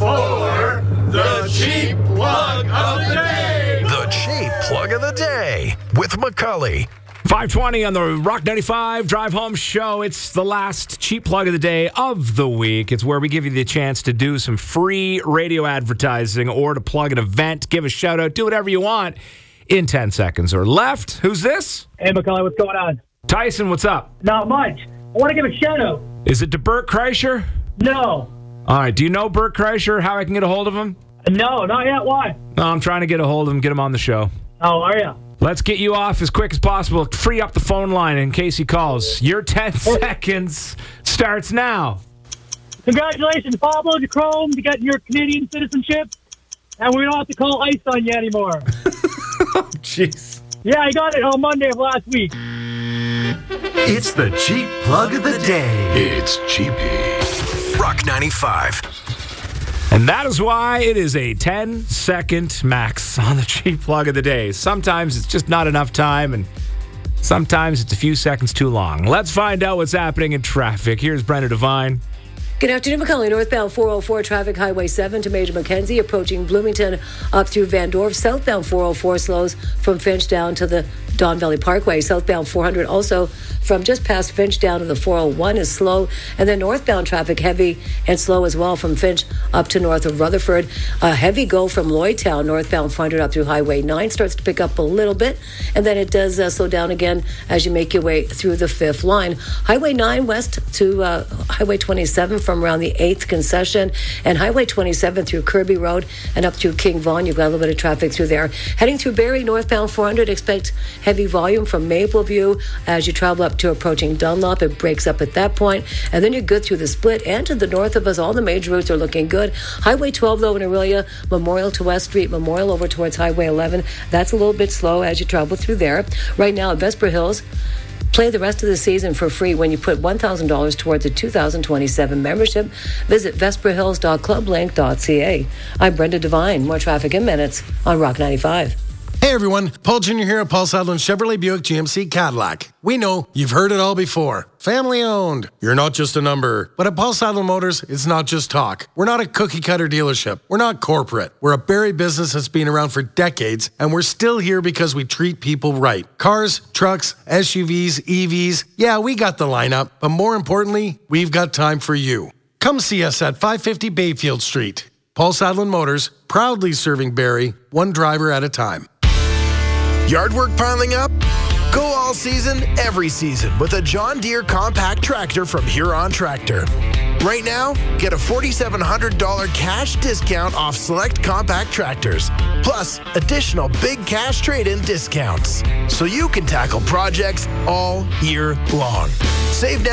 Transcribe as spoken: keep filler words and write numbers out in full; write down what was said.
for the Cheap Plug of the Day. The Cheap Plug of the Day with McCully. five twenty on the Rock ninety-five Drive Home Show. It's the last Cheap Plug of the Day of the week. It's where we give you the chance to do some free radio advertising or to plug an event, give a shout out, do whatever you want in ten seconds or left. Who's this? Hey, McCully, what's going on? Tyson, what's up? Not much. I want to give a shout out. Is it to Bert Kreischer? No. All right. Do you know Bert Kreischer? How I can get a hold of him? No, not yet. Why? No, I'm trying to get a hold of him, get him on the show. Oh, are you? Let's get you off as quick as possible. Free up the phone line in case he calls. Your ten seconds starts now. Congratulations, Pablo DeChrome, to getting your Canadian citizenship. And we don't have to call ICE on you anymore. Oh, jeez. Yeah, I got it on Monday of last week. It's the Cheap Plug of the Day. It's Cheapy. Rock ninety-five. And that is why it is a ten second max on the Cheap Plug of the Day. Sometimes it's just not enough time, and sometimes it's a few seconds too long. Let's find out what's happening in traffic. Here's Brenda Devine. Good afternoon, McCully. Northbound four oh four traffic, Highway seven to Major Mackenzie, approaching Bloomington up through Van Dorf. Southbound four oh four slows from Finch down to the Don Valley Parkway. Southbound four hundred also from just past Finch down to the four oh one is slow. And then northbound traffic heavy and slow as well from Finch up to north of Rutherford. A heavy go from Lloydtown, northbound four hundred up through Highway nine starts to pick up a little bit. And then it does uh, slow down again as you make your way through the fifth line. Highway nine west to uh, Highway twenty-seven from around the eighth concession, and Highway twenty-seven through Kirby Road and up through King Vaughan. You've got a little bit of traffic through there. Heading through Barrie, northbound four hundred, expect heavy volume from Mapleview as you travel up to approaching Dunlop. It breaks up at that point, and then you're good through the Split and to the north of us. All the major routes are looking good. Highway twelve, though, in Aurelia, Memorial to West Street, Memorial over towards Highway eleven. That's a little bit slow as you travel through there. Right now at Vesper Hills, play the rest of the season for free when you put one thousand dollars towards a two thousand twenty-seven membership. Visit vesper hills dot club link dot c a. I'm Brenda Devine. More traffic in minutes on Rock ninety-five. Hey everyone, Paul Junior here at Paul Sadlin Chevrolet Buick G M C Cadillac. We know you've heard it all before. Family owned. You're not just a number. But at Paul Sadlin Motors, it's not just talk. We're not a cookie cutter dealership. We're not corporate. We're a Barrie business that's been around for decades, and we're still here because we treat people right. Cars, trucks, S U Vs, E Vs, yeah, we got the lineup, but more importantly, we've got time for you. Come see us at five fifty Bayfield Street. Paul Sadlin Motors, proudly serving Barrie, one driver at a time. Yard work piling up? Go all season, every season with a John Deere compact tractor from Huron Tractor. Right now, get a four thousand seven hundred dollars cash discount off select compact tractors, plus additional big cash trade-in discounts, so you can tackle projects all year long. Save now.